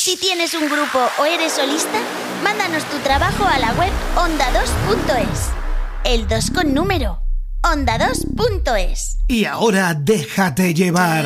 Si tienes un grupo o eres solista, mándanos tu trabajo a la web onda2.es. El 2 con número. onda2.es. Y ahora déjate llevar.